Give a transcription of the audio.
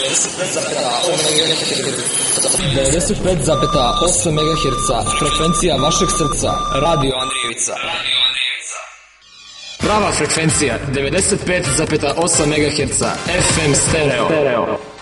95,8 MHz, frekvencija vašeg srca, Radio Andrijevica. Prava frekvencija 95,8 MHz, FM stereo.